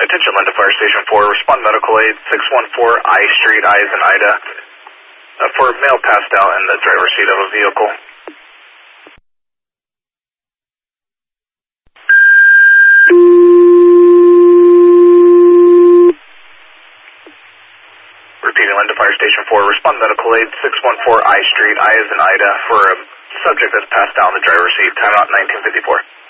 Attention, Linda Fire Station 4, respond medical aid, 614 I Street, I as in Ida, for a male passed out in the driver's seat of a vehicle. Repeating, Linda Fire Station 4, respond medical aid, 614 I Street, I as in Ida, for a subject that's passed out in the driver's seat, timeout 1954.